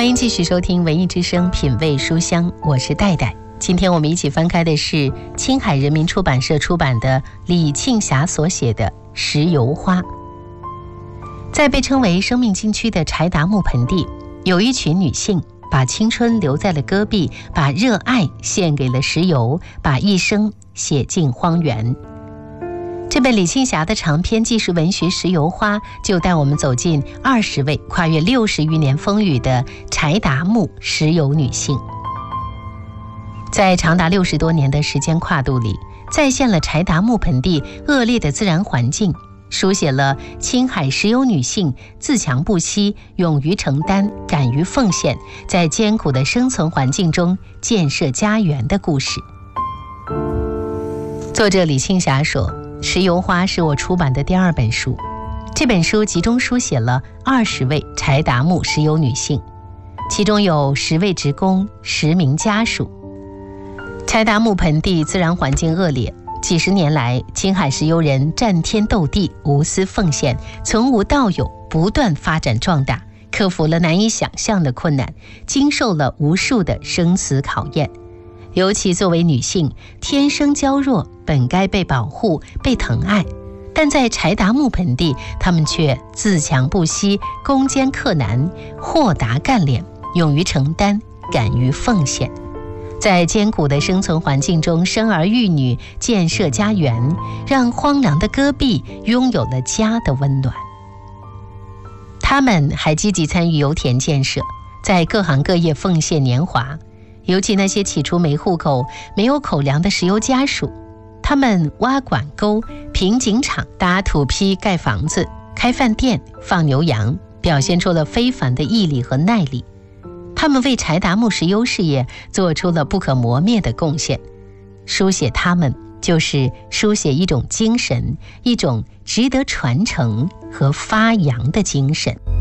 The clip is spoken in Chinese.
欢迎继续收听文艺之声品味书香，我是戴戴。今天我们一起翻开的是青海人民出版社出版的李庆霞所写的《石油花》。在被称为生命禁区的柴达木盆地，有一群女性把青春留在了戈壁，把热爱献给了石油，把一生写进荒原。这本李庆霞的长篇纪实文学《石油花》就带我们走进20位跨越60余年风雨的柴达木石油女性。在长达60多年的时间跨度里，再现了柴达木盆地恶劣的自然环境，书写了青海石油女性自强不息、勇于承担、敢于奉献，在艰苦的生存环境中建设家园的故事。作者李庆霞说，《石油花》是我出版的第2本书，这本书集中书写了20位柴达木石油女性，其中有10位职工、10名家属。柴达木盆地自然环境恶劣，几十年来，青海石油人战天斗地，无私奉献，从无到有，不断发展壮大，克服了难以想象的困难，经受了无数的生死考验。尤其作为女性，天生娇弱，本该被保护、被疼爱，但在柴达木盆地，她们却自强不息，攻坚克难，豁达干练，勇于承担，敢于奉献。在艰苦的生存环境中生儿育女，建设家园，让荒凉的戈壁拥有了家的温暖。他们还积极参与油田建设，在各行各业奉献年华。尤其那些起初没户口、没有口粮的石油家属，他们挖管沟、平井场、搭土坯、盖房子、开饭店、放牛羊，表现出了非凡的毅力和耐力。他们为柴达木石油事业做出了不可磨灭的贡献。书写他们，就是书写一种精神，一种值得传承和发扬的精神。